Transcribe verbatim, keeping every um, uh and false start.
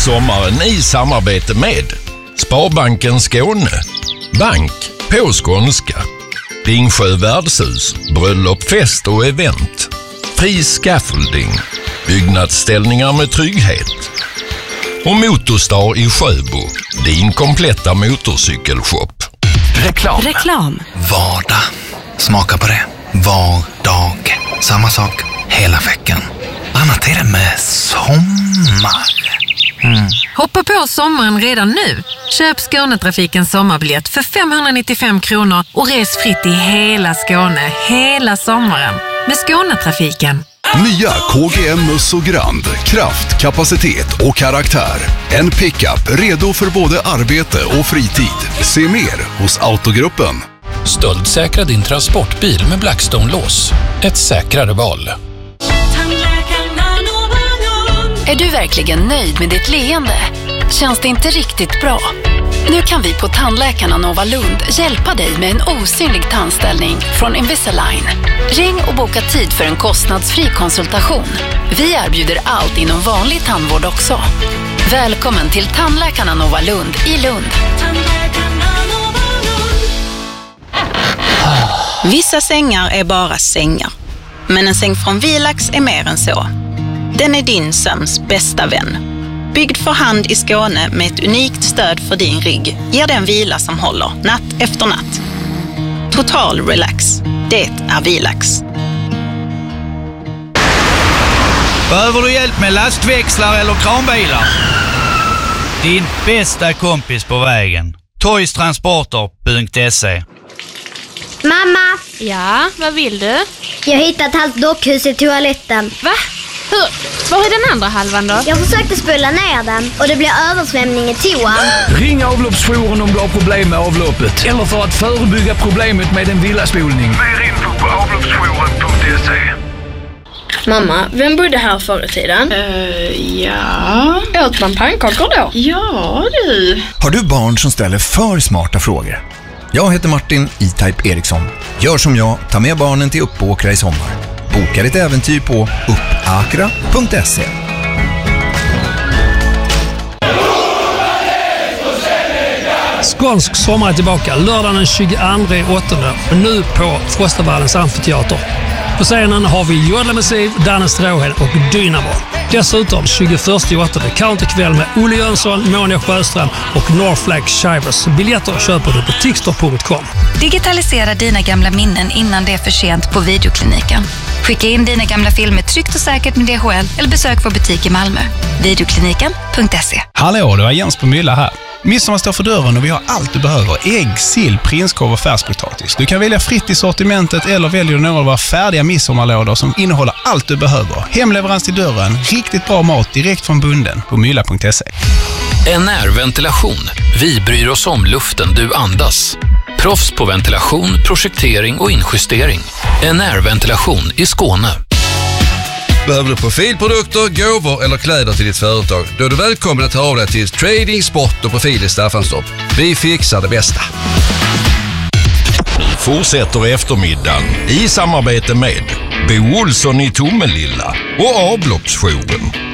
sommaren i samarbete med Sparbanken Skåne, bank på skånska, Dingsjö värdshus, bröllop, fest och event, Fri Scaffolding, byggnadsställningar med trygghet och Motorstar i Sjöbo, din kompletta motorcykelshop. Reklam. Reklam. Vardag. Smaka på det. Vardag. Samma sak hela veckan. Annat är det med sommar. Mm. Hoppa på sommaren redan nu. Köp Skånetrafikens sommarbiljett för femhundranittiofem kronor och res fritt i hela Skåne hela sommaren med Skånetrafiken. Nya K G M Musso Grand. Kraft, kapacitet och karaktär. En pickup redo för både arbete och fritid. Se mer hos Autogruppen. Stöldsäkra din transportbil med Blackstone-lås. Ett säkrare val. Är du verkligen nöjd med ditt leende? Känns det inte riktigt bra? Nu kan vi på Tandläkarna Nova Lund hjälpa dig med en osynlig tandställning från Invisalign. Ring och boka tid för en kostnadsfri konsultation. Vi erbjuder allt inom vanlig tandvård också. Välkommen till Tandläkarna Nova Lund i Lund. Vissa sängar är bara sängar. Men en säng från Vilax är mer än så. Den är din sömns bästa vän. Byggd för hand i Skåne med ett unikt stöd för din rygg ger den vila som håller natt efter natt. Total relax. Det är Vilax. Behöver du hjälp med lastväxlar eller kranbilar? Din bästa kompis på vägen. Toystransporter punkt se. Mamma! Ja, vad vill du? Jag har hittat ett halvt dockhus i toaletten. Va? Hur? Var är den andra halvan då? Jag försökte spöla ner den och det blev översvämning i toan. Ring avloppsjouren om du har problem med avloppet. Eller för att förebygga problemet med en villaspolning. Mer info på avloppsjouren punkt se. Mamma, vem bodde här förr i tiden? Uh, ja... Åt man pannkakor då? Ja, du. Har du barn som ställer för smarta frågor? Jag heter Martin E-Type Eriksson. Gör som jag, ta med barnen till Uppåkra i sommar. Boka ditt äventyr på uppakra punkt se. Skånsk sommar är tillbaka lördagen den tjugoandra åttonde och nu på Frostavallens amfiteater. På scenen har vi Jodla Massiv, Danne Stråhed och Dynamo. Dessutom tjugoförsta åttonde counterkväll med Olle Jönsson, Monia Sjöström och Northflag Shivers. Biljetter köper du på tixter punkt com. Digitalisera dina gamla minnen innan det är för sent på Videokliniken. Skicka in dina gamla filmer tryggt och säkert med D H L eller besök vår butik i Malmö. Videokliniken punkt se. Hallå, det var Jens på Mylla här. Midsommar står för dörren och vi har allt du behöver. Ägg, sill, prinskorv och färskpotatis. Du kan välja fritt i sortimentet eller väljer du några av våra färdiga midsommarlådor som innehåller allt du behöver. Hemleverans till dörren, riktigt bra mat direkt från bunden på mylla punkt se. N R-ventilation. Vi bryr oss om luften du andas. Proffs på ventilation, projektering och injustering. N R-ventilation i Skåne. Behöver du profilprodukter, gåvor eller kläder till ditt företag? Då är du välkommen att höra av dig till Trading, Sport och Profil i Staffanstorp. Vi fixar det bästa. Fortsätter eftermiddagen i samarbete med Bo Olsson i Tomelilla och avloppsjouren.